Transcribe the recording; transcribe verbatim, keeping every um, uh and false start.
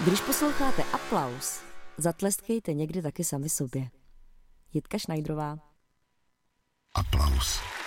Když posloucháte Aplaus, zatleskejte někdy taky sami sobě. Jitka Šnajdrová. Aplaus.